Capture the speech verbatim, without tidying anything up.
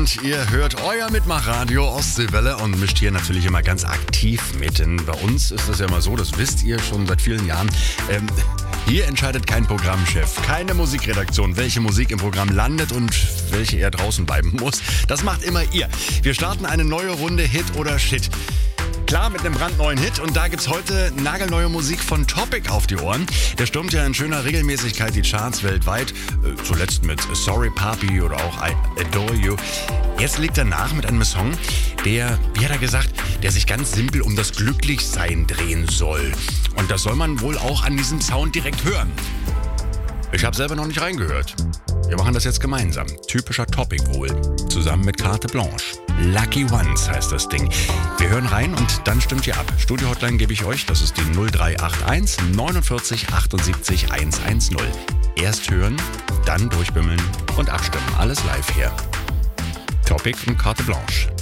und ihr hört euer Mitmachradio Ostseewelle und mischt hier natürlich immer ganz aktiv mit. Denn bei uns ist das ja immer so, das wisst ihr schon seit vielen Jahren, ähm, hier entscheidet kein Programmchef, keine Musikredaktion, welche Musik im Programm landet und welche eher draußen bleiben muss. Das macht immer ihr. Wir starten eine neue Runde Hit oder Shit. Klar, mit einem brandneuen Hit und da gibt's heute nagelneue Musik von Topic auf die Ohren. Der stürmt ja in schöner Regelmäßigkeit die Charts weltweit, äh, zuletzt mit Sorry Papi oder auch I Adore You. Jetzt legt er nach mit einem Song, der, wie hat er gesagt, der sich ganz simpel um das Glücklichsein drehen soll. Und das soll man wohl auch an diesem Sound direkt hören. Ich habe selber noch nicht reingehört. Wir machen das jetzt gemeinsam. Typischer Topic wohl. Zusammen mit Carte Blanche. Lucky Ones heißt das Ding. Wir hören rein und dann stimmt ihr ab. Studio-Hotline gebe ich euch. Das ist die null drei acht eins neunundvierzig achtundsiebzig hundertzehn. Erst hören, dann durchbimmeln und abstimmen. Alles live hier. Topic und Carte Blanche.